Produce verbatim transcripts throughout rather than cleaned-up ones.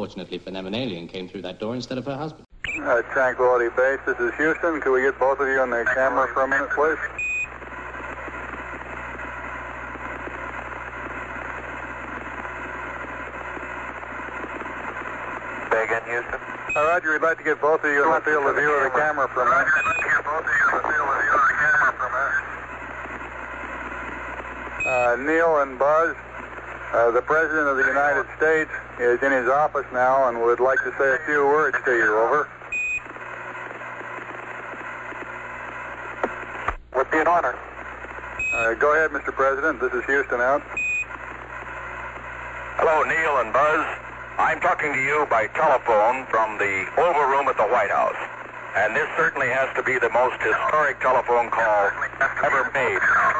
Fortunately for them, an alien came through that door instead of her husband. Uh, Tranquility Base, this is Houston. Could we get both of you on the camera for a minute, please? Say again, Houston. Uh, Roger, we'd like to get both of you on the field of view of the camera for a minute. Roger, we'd like to get both of you on the field of view of the camera for a minute. Uh, Neil and Buzz, uh, the President of the United States is in his office now and would like to say a few words to you. Over. Would be an honor. Uh, go ahead, Mister President. This is Houston out. Hello, Neil and Buzz. I'm talking to you by telephone from the Oval Room at the White House. And this certainly has to be the most historic telephone call ever made.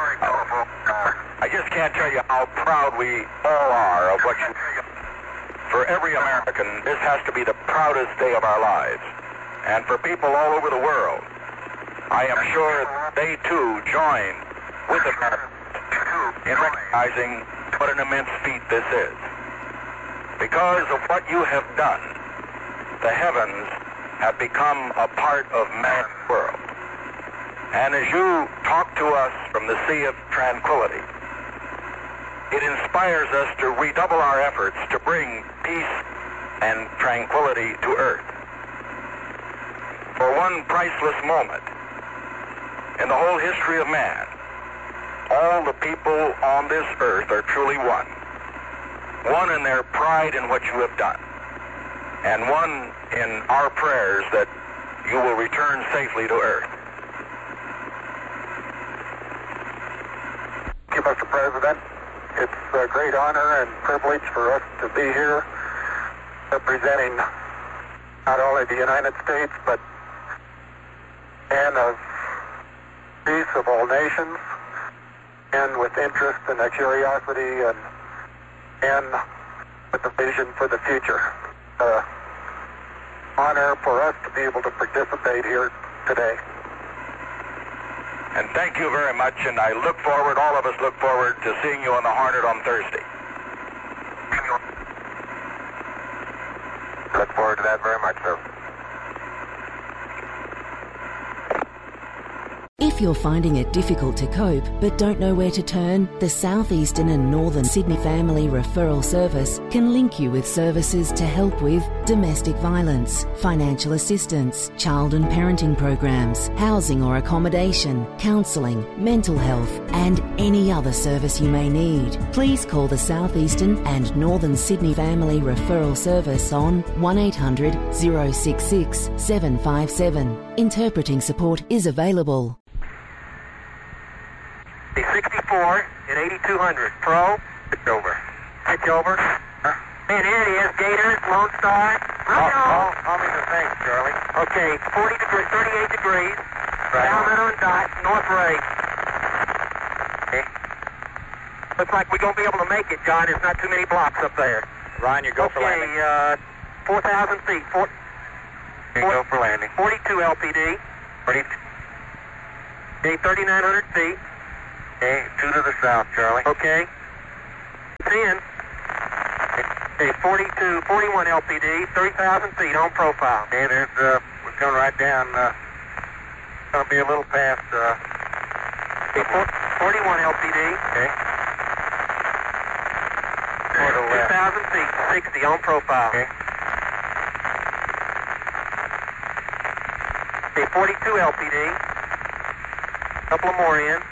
I just can't tell you how proud we all are of what you... For every American, this has to be the proudest day of our lives. And for people all over the world, I am sure they too join with America in recognizing what an immense feat this is. Because of what you have done, the heavens have become a part of man's world. And as you talk to us from the Sea of Tranquility, it inspires us to redouble our efforts to bring peace and tranquility to Earth. For one priceless moment in the whole history of man, all the people on this earth are truly one. One in their pride in what you have done, and one in our prayers that you will return safely to Earth. Thank you, Mister President. It's a great honor and privilege for us to be here representing not only the United States, but men of peace of all nations, and with interest and a curiosity and, and with a vision for the future. Uh, honor for us to be able to participate here today. And thank you very much, and I look forward, all of us look forward to seeing you on the Hornet on Thursday. Look forward to that very much, sir. If you're finding it difficult to cope but don't know where to turn, the Southeastern and Northern Sydney Family Referral Service can link you with services to help with domestic violence, financial assistance, child and parenting programs, housing or accommodation, counselling, mental health and any other service you may need. Please call the Southeastern and Northern Sydney Family Referral Service on one eight hundred, oh six six, seven five seven. Interpreting support is available. sixty-four at eighty-two hundred. Pro. Pitch over. Pitch over. Huh? And here it is. Gators, Lone Star. Right on. Call me the thing, Charlie. Okay, forty degrees, thirty-eight degrees. Right down on. on dot, North Ray. Okay. Looks like we're going to be able to make it, John. There's not too many blocks up there. Ryan, you go okay, for landing. Okay, uh, four thousand feet. Four, you four, go for landing. forty-two L P D. forty-two. Okay, thirty-nine hundred feet. Okay, two to the south, Charlie. Okay. ten. Okay, forty-two, forty-one L P D, thirty thousand feet on profile. Okay, there's, uh, we're coming right down, uh, it's going to be a little past, uh, okay, forty-one L P D. Okay. two thousand feet, sixty on profile. Okay. Okay, forty-two L P D. Couple of more in.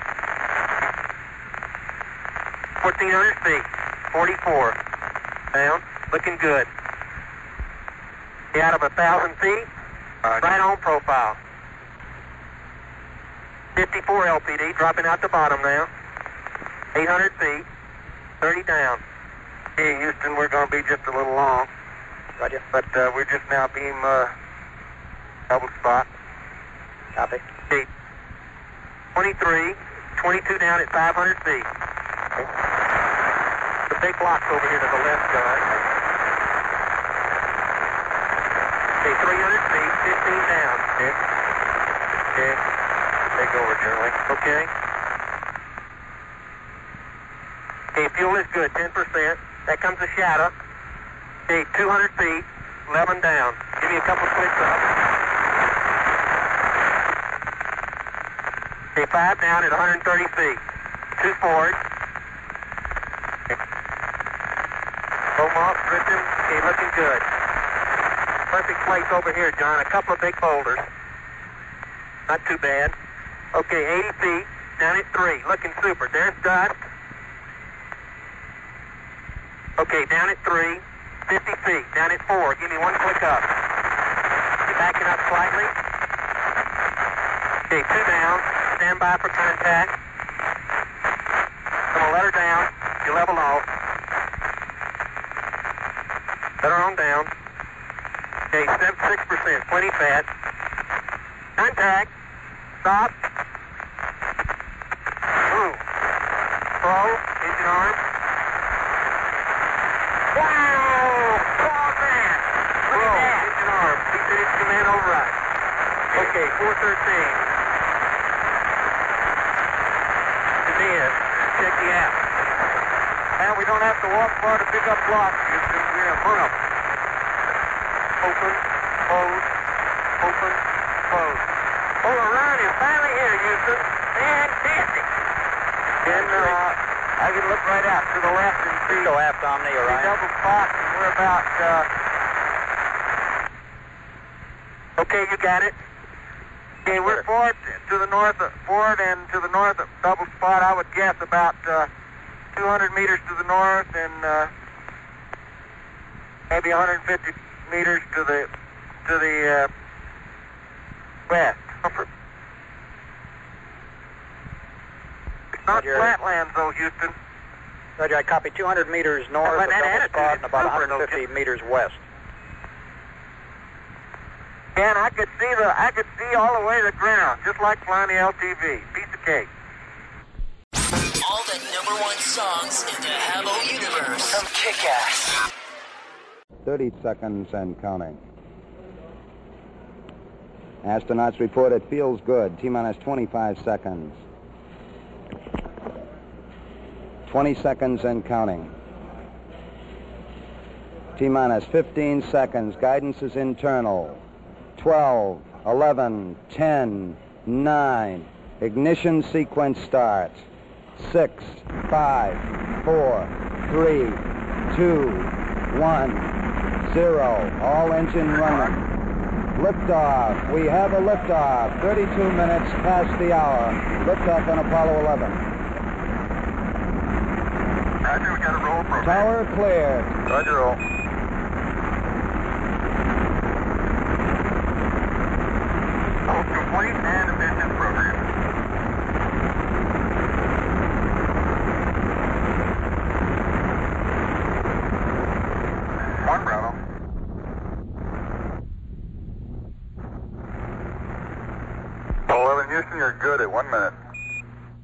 fourteen hundred feet, forty-four. Down, looking good. Okay, out of one thousand feet, Uh, right on profile. fifty-four L P D, dropping out the bottom now. eight hundred feet, thirty down. Hey, Houston, we're going to be just a little long. Roger. But uh, we're just now beam uh, double spot. Copy. Okay. twenty-three, twenty-two down at five hundred feet. Okay. The big blocks over here to the left, John. Okay, three hundred feet, fifteen down. Okay. Okay. Take over, Charlie. Okay. Okay, fuel is good, ten percent. That comes the shadow. Okay, two hundred feet, eleven down. Give me a couple clicks up. Okay, five down at one hundred thirty feet. Two forward. Home off, drifting. Okay, looking good. Perfect place over here, John. A couple of big boulders. Not too bad. Okay, eighty feet, down at three. Looking super. There's dust. Okay, down at three. fifty feet, down at four. Give me one click up. You're backing up slightly. Okay, two down. Stand by for contact. I'm going to let her down. You level off. Let her on down. Okay, six percent. Plenty fat. Contact. Stop. Move. Throw. Engine arm. Wow! Oh, man! Look at that! Engine arm. He said it's command override. Okay, four thirteen. Denise, check the app. Now we don't have to walk far to pick up blocks. We're in front of them. Open, close, open, close. Oh, the run is finally here, Houston. Fantastic. And uh, I can look right out to the left and see. Go aft, Omni, all right? Double spot, and we're about, uh... Okay, you got it. Okay, we're forward to the north, forward and to the north of double spot, I would guess about uh, two hundred meters to the north and uh, maybe one hundred fifty meters to the, to the uh, west. It's not Roger. flatlands, though, Houston. Roger, I copy two hundred meters north Well, of that double attitude spot is and about super, one hundred fifty though. meters west. And I could see the, I could see all the way to the ground, just like flying the L T V. Piece of cake. All the number one songs in the Habbo universe from Kick-Ass. thirty seconds and counting. Astronauts report it feels good. T-minus twenty-five seconds. twenty seconds and counting. T-minus fifteen seconds. Guidance is internal. twelve, eleven, ten, nine. Ignition sequence starts. six, five, four, three, two, one, zero. All engine running. Liftoff. We have a liftoff. thirty-two minutes past the hour. Liftoff on Apollo eleven. Roger, we got a roll program. Tower cleared. Roger, roll. Oh, complete and efficient program. One Bravo. eleven Houston, you're good at one minute.